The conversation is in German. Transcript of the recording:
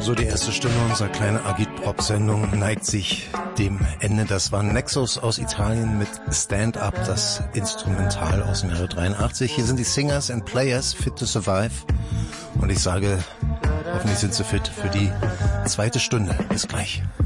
So, die erste Stunde unserer kleinen Agitprop-Sendung neigt sich dem Ende. Das war Nexus aus Italien mit Stand Up, das Instrumental aus dem Jahre 83. Hier sind die Singers and Players, Fit to Survive. Und ich sage, hoffentlich sind sie fit für die zweite Stunde. Bis gleich.